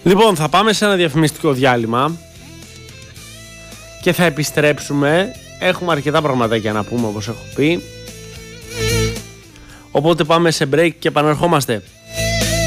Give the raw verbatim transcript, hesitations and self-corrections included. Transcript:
Λοιπόν, θα πάμε σε ένα διαφημιστικό διάλειμμα και θα επιστρέψουμε. Έχουμε αρκετά πραγματάκια να πούμε, όπως έχω πει. Οπότε πάμε σε break και επαναρχόμαστε.